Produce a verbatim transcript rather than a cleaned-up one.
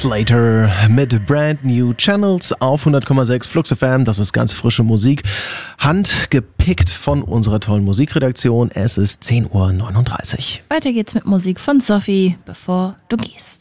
Slater mit Brand New Channels auf hundert Komma sechs Flux F M. Das ist ganz frische Musik, handgepickt von unserer tollen Musikredaktion. Es ist zehn Uhr neununddreißig. Weiter geht's mit Musik von Sophie, bevor du gehst.